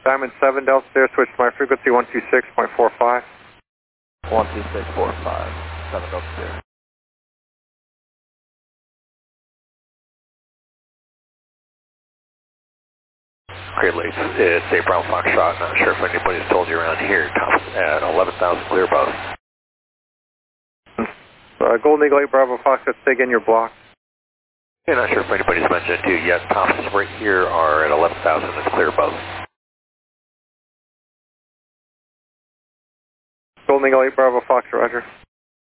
Diamond 7 Delta Sierra, switch to my frequency 126.45. 12645, 7 Delta Sierra. Great Lakes, it's a Brown Foxtrot. Not sure if anybody's told you around here. Tops at 11,000 clear above. Golden Eagle 8 Bravo Fox, let's dig in your block. Yeah, not sure if anybody's mentioned it too yet. Tops right here are at 11,000. It's clear above. Golden Eagle 8 Bravo Fox, roger.